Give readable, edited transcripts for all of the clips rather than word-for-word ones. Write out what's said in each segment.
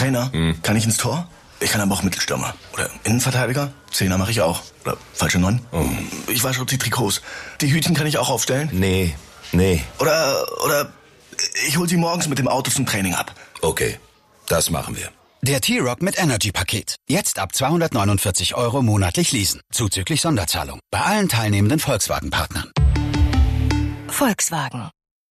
Trainer. Kann ich ins Tor? Ich kann aber auch Mittelstürmer. Oder Innenverteidiger. Zehner mache ich auch. Oder falsche 9. Ich wasche auch die Trikots. Die Hütchen kann ich auch aufstellen. Nee. Oder ich hol sie morgens mit dem Auto zum Training ab. Okay, das machen wir. Der T-Rock mit Energy-Paket. Jetzt ab 249 € monatlich leasen. Zuzüglich Sonderzahlung. Bei allen teilnehmenden Volkswagen-Partnern. Volkswagen.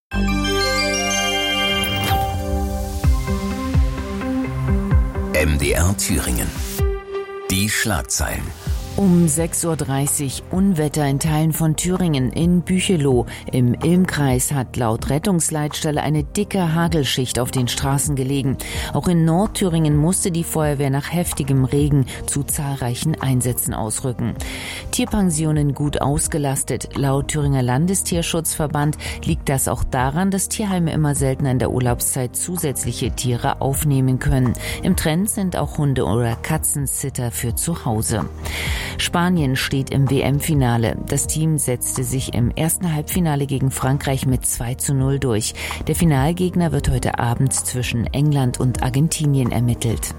MDR Thüringen. Die Schlagzeilen. Um 6:30 Uhr Unwetter in Teilen von Thüringen. In Bücheloh im Ilmkreis hat laut Rettungsleitstelle eine dicke Hagelschicht auf den Straßen gelegen. Auch in Nordthüringen musste die Feuerwehr nach heftigem Regen zu zahlreichen Einsätzen ausrücken. Tierpensionen gut ausgelastet. Laut Thüringer Landestierschutzverband liegt das auch daran, dass Tierheime immer seltener in der Urlaubszeit zusätzliche Tiere aufnehmen können. Im Trend sind auch Hunde- oder Katzensitter für zu Hause. Spanien steht im WM-Finale. Das Team setzte sich im ersten Halbfinale gegen Frankreich mit 2:0 durch. Der Finalgegner wird heute Abend zwischen England und Argentinien ermittelt.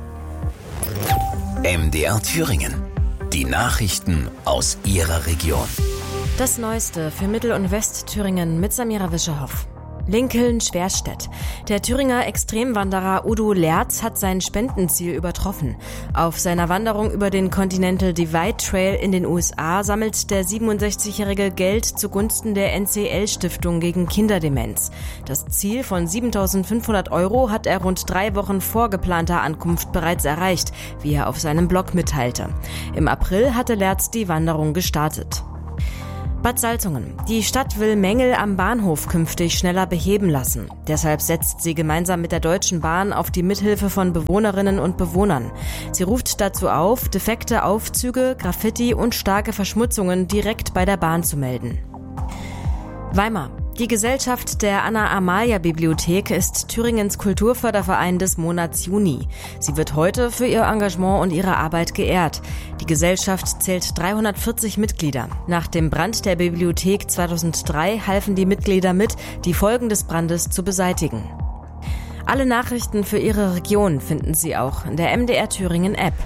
MDR Thüringen. Die Nachrichten aus Ihrer Region. Das Neueste für Mittel- und Westthüringen mit Samira Wischerhoff. Lincoln-Schwerstedt. Der Thüringer Extremwanderer Udo Lerz hat sein Spendenziel übertroffen. Auf seiner Wanderung über den Continental Divide Trail in den USA sammelt der 67-Jährige Geld zugunsten der NCL-Stiftung gegen Kinderdemenz. Das Ziel von 7.500 € hat er rund 3 Wochen vor geplanter Ankunft bereits erreicht, wie er auf seinem Blog mitteilte. Im April hatte Lerz die Wanderung gestartet. Bad Salzungen. Die Stadt will Mängel am Bahnhof künftig schneller beheben lassen. Deshalb setzt sie gemeinsam mit der Deutschen Bahn auf die Mithilfe von Bewohnerinnen und Bewohnern. Sie ruft dazu auf, defekte Aufzüge, Graffiti und starke Verschmutzungen direkt bei der Bahn zu melden. Weimar. Die Gesellschaft der Anna-Amalia-Bibliothek ist Thüringens Kulturförderverein des Monats Juni. Sie wird heute für ihr Engagement und ihre Arbeit geehrt. Die Gesellschaft zählt 340 Mitglieder. Nach dem Brand der Bibliothek 2003 halfen die Mitglieder mit, die Folgen des Brandes zu beseitigen. Alle Nachrichten für Ihre Region finden Sie auch in der MDR Thüringen App.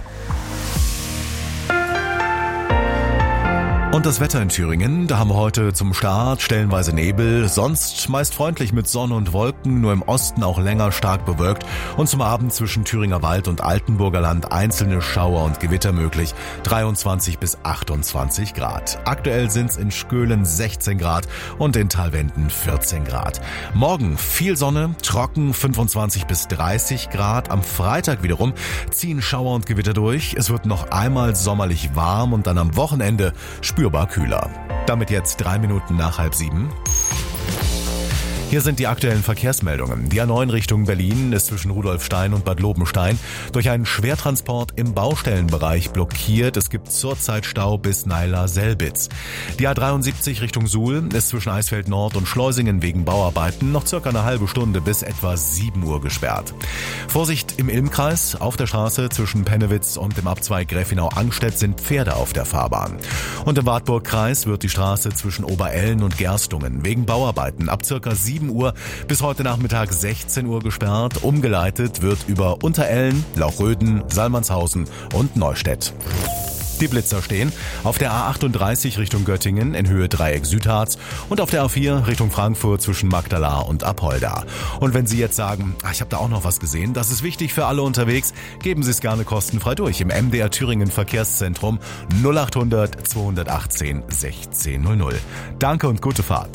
Und das Wetter in Thüringen, da haben wir heute zum Start stellenweise Nebel, sonst meist freundlich mit Sonne und Wolken, nur im Osten auch länger stark bewölkt und zum Abend zwischen Thüringer Wald und Altenburger Land einzelne Schauer und Gewitter möglich, 23 bis 28 Grad. Aktuell sind's in Schkölen 16 Grad und in Talwenden 14 Grad. Morgen viel Sonne, trocken 25 bis 30 Grad. Am Freitag wiederum ziehen Schauer und Gewitter durch. Es wird noch einmal sommerlich warm und dann am Wochenende spürbar kühler. Damit jetzt 3 Minuten nach 6:30. Hier sind die aktuellen Verkehrsmeldungen. Die A9 Richtung Berlin ist zwischen Rudolfstein und Bad Lobenstein durch einen Schwertransport im Baustellenbereich blockiert. Es gibt zurzeit Stau bis Naila-Selbitz. Die A73 Richtung Suhl ist zwischen Eisfeld Nord und Schleusingen wegen Bauarbeiten noch circa eine halbe Stunde bis etwa 7 Uhr gesperrt. Vorsicht im Ilmkreis. Auf der Straße zwischen Pennewitz und dem Abzweig Gräfenau-Angstedt sind Pferde auf der Fahrbahn. Und im Wartburgkreis wird die Straße zwischen Oberellen und Gerstungen wegen Bauarbeiten ab circa 7 Uhr bis heute Nachmittag 16 Uhr gesperrt. Umgeleitet wird über Unterellen, Lauchröden, Salmannshausen und Neustädt. Die Blitzer stehen auf der A38 Richtung Göttingen in Höhe Dreieck Südharz und auf der A4 Richtung Frankfurt zwischen Magdala und Apolda. Und wenn Sie jetzt sagen, ich habe da auch noch was gesehen, das ist wichtig für alle unterwegs, geben Sie es gerne kostenfrei durch im MDR Thüringen Verkehrszentrum 0800 218 1600. Danke und gute Fahrt.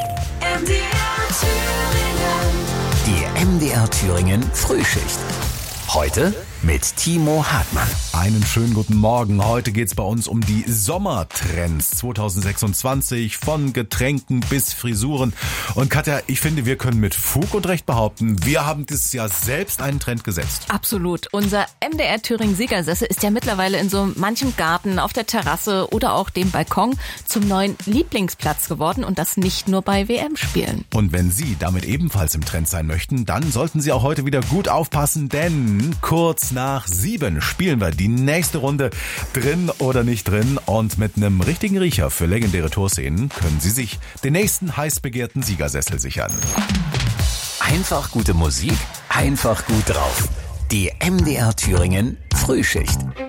Die MDR Thüringen Frühschicht. Heute mit Timo Hartmann. Einen schönen guten Morgen. Heute geht's bei uns um die Sommertrends 2026, von Getränken bis Frisuren. Und Katja, ich finde, wir können mit Fug und Recht behaupten, wir haben dieses Jahr selbst einen Trend gesetzt. Absolut. Unser MDR Thüringen Siegersessel ist ja mittlerweile in so manchem Garten, auf der Terrasse oder auch dem Balkon zum neuen Lieblingsplatz geworden und das nicht nur bei WM-Spielen. Und wenn Sie damit ebenfalls im Trend sein möchten, dann sollten Sie auch heute wieder gut aufpassen, denn kurz nach 7 spielen wir die nächste Runde drin oder nicht drin und mit einem richtigen Riecher für legendäre Torszenen können Sie sich den nächsten heiß begehrten Siegersessel sichern. Einfach gute Musik, einfach gut drauf. Die MDR Thüringen Frühschicht.